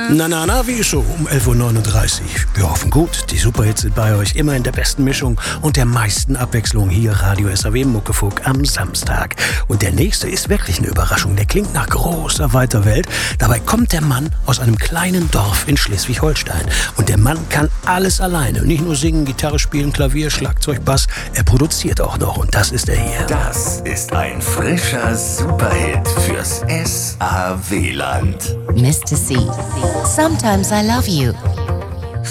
Na, wie ist so? Um 11.39 Uhr. Wir hoffen gut. Die Superhits sind bei euch immer in der besten Mischung und der meisten Abwechslung. Hier Radio SAW Muckefuck am Samstag. Und der nächste ist wirklich eine Überraschung. Der klingt nach großer, weiter Welt. Dabei kommt der Mann aus einem kleinen Dorf in Schleswig-Holstein. Und der Mann kann alles alleine. Nicht nur singen, Gitarre spielen, Klavier, Schlagzeug, Bass. Er produziert auch noch. Und das ist er hier. Das ist ein frischer Superhit fürs SAW-Land. Mr. C. Sometimes I love you.